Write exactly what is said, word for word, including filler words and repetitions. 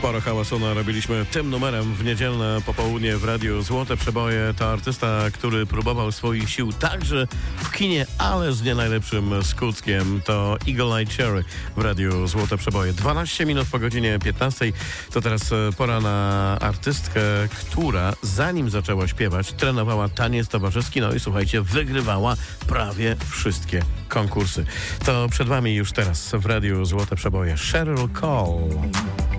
Sporo hałasu narobiliśmy tym numerem w niedzielne popołudnie w Radiu Złote Przeboje. To artysta, który próbował swoich sił także w kinie, ale z nie najlepszym skutkiem. To Eagle Eye Cherry w Radiu Złote Przeboje. dwanaście minut po godzinie piętnastej. To teraz pora na artystkę, która zanim zaczęła śpiewać, trenowała taniec towarzyski. No i słuchajcie, wygrywała prawie wszystkie konkursy. To przed wami już teraz w Radiu Złote Przeboje Sheryl Cole.